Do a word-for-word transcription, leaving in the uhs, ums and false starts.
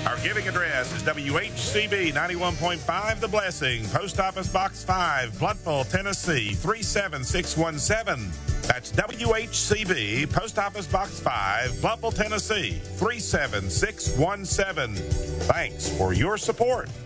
Our giving address is W H C B ninety-one point five The Blessing, Post Office Box five, Bloodville, Tennessee three seven six one seven. That's W H C B, Post Office Box five, Bloodville, Tennessee three seven six one seven. Thanks for your support.